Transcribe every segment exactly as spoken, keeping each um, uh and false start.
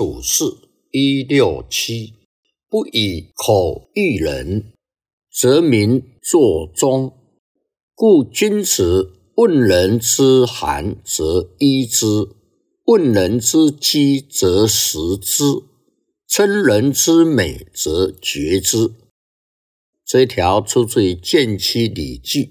处事一六七，不以口喻人，则民作忠。故君子问人之寒则衣之，问人之饥则食之，称人之美则绝之。这一条出自于《谏妻礼记》。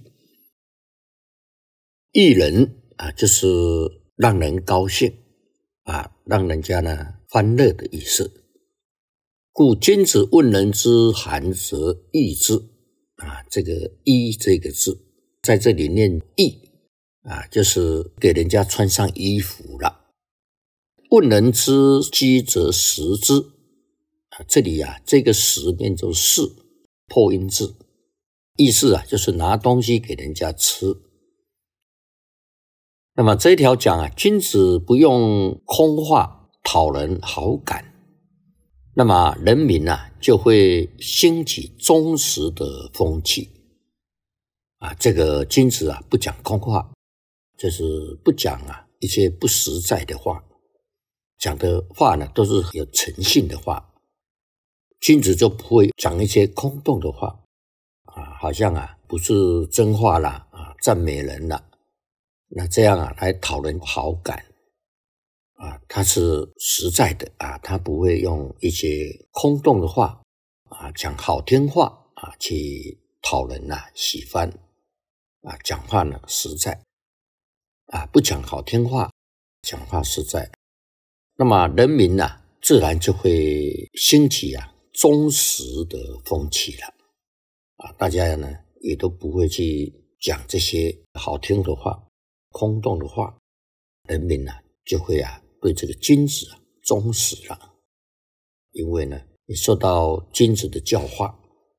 喻人啊，就是让人高兴啊，让人家呢欢乐的意思。故君子问人之寒则衣之啊，这个衣这个字在这里念衣啊，就是给人家穿上衣服了。问人之饥则食之啊，这里啊这个食念作是破音字，意思啊就是拿东西给人家吃。那么这一条讲啊，君子不用空话讨人好感，那么人民啊就会兴起忠实的风气啊。这个君子啊不讲空话，就是不讲啊一些不实在的话，讲的话呢都是有诚信的话。君子就不会讲一些空洞的话啊，好像啊不是真话啦啊，赞美人啦。那这样啊来讨人好感啊，他是实在的啊，他不会用一些空洞的话啊，讲好听话啊去讨人啊喜欢啊，讲话呢实在啊，不讲好听话，讲话实在，那么人民呢、啊、自然就会兴起啊忠实的风气了啊，大家呢也都不会去讲这些好听的话空洞的话，人民啊就会啊对这个君子啊忠实了，因为呢你受到君子的教化。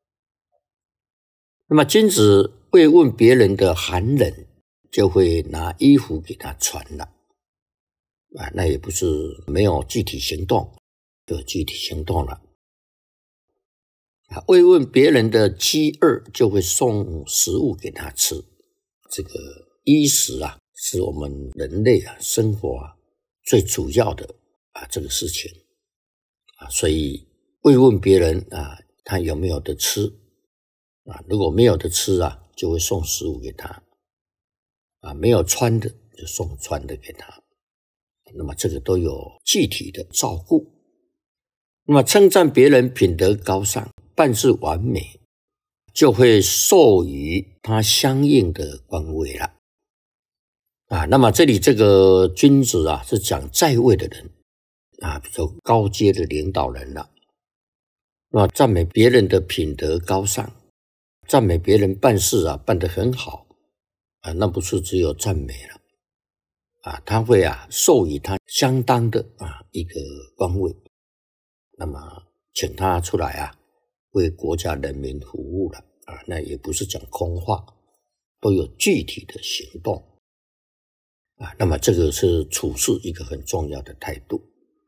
那么君子慰问别人的寒冷，就会拿衣服给他穿了啊，那也不是没有具体行动，有具体行动了啊。慰问别人的饥饿，就会送食物给他吃。这个衣食啊是我们人类啊生活啊最主要的啊这个事情啊，所以慰问别人啊，他有没有得吃啊？如果没有得吃啊，就会送食物给他啊；没有穿的就送穿的给他。那么这个都有具体的照顾。那么称赞别人品德高尚，办事完美，就会授予他相应的官位了。啊，那么这里这个君子啊，是讲在位的人啊，比较高阶的领导人了。那么赞美别人的品德高尚，赞美别人办事啊办得很好啊，那不是只有赞美了啊，他会啊授予他相当的啊一个官位，那么请他出来啊为国家人民服务了啊，那也不是讲空话，都有具体的行动。啊，那么这个是处事一个很重要的态度。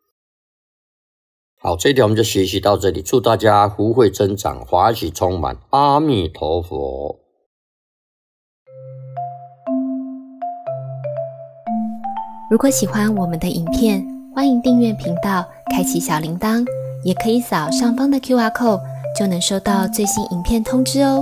好，这一条我们就学习到这里，祝大家福慧增长，华喜充满，阿弥陀佛。 如果喜欢我们的影片，欢迎订阅频道，开启小铃铛，也可以扫上方的 Q R code， 就能收到最新影片通知哦。